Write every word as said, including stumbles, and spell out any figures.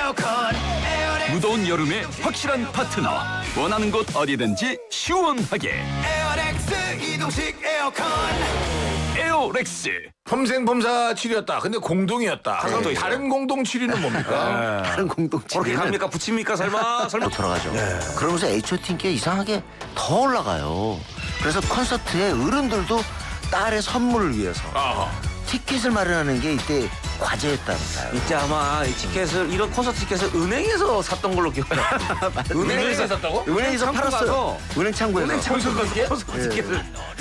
무더운 여름에 확실한 파트너. 원하는 곳 어디든지 시원하게. 에어렉스 이동식 에어컨. 에어렉스. 폼생폼사 칠이었다. 근데 공동이었다. 가성도 있어요. 다른 공동 칠 위는 뭡니까? 다른 공동 그렇게 칠 위는 갑니까? 붙입니까? 설마? 설마? 또 돌아가죠. 그러면서 에이치 오 티 인기가 이상하게 더 올라가요. 그래서 콘서트에 어른들도 딸의 선물을 위해서 아하. 티켓을 마련하는 게 이때 과제였답니다. 이때 아마 이 티켓을 이런 콘서트 티켓을 은행에서 샀던 걸로 기억나요. 은행에서 샀다고? 은행에서 창구 팔았어요. 가서 은행 창구에서. 은행 창구에서 콘서트 티켓을